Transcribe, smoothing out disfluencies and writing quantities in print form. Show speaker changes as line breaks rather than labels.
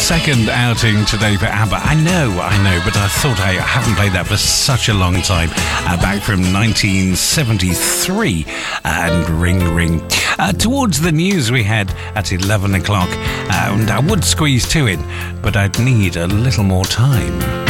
Second outing today for ABBA. I know, but I thought I haven't played that for such a long time. Back from 1973 and Ring Ring. Towards the news we had at 11 o'clock, and I would squeeze two in, but I'd need a little more time.